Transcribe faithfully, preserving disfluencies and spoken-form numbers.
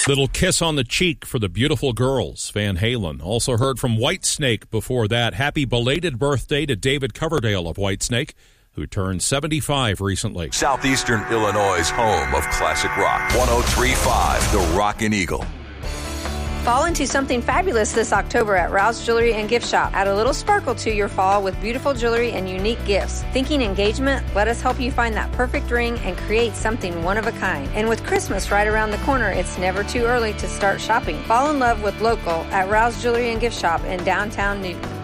Little kiss on the cheek for the beautiful girls, Van Halen. Also heard from Whitesnake before that. Happy belated birthday to David Coverdale of Whitesnake, who turned seventy-five recently. Southeastern Illinois' home of classic rock. one oh three point five, The Rockin' Eagle. Fall into something fabulous this October at Rouse Jewelry and Gift Shop. Add a little sparkle to your fall with beautiful jewelry and unique gifts. Thinking engagement? Let us help you find that perfect ring and create something one of a kind. And with Christmas right around the corner, it's never too early to start shopping. Fall in love with local at Rouse Jewelry and Gift Shop in downtown Newton.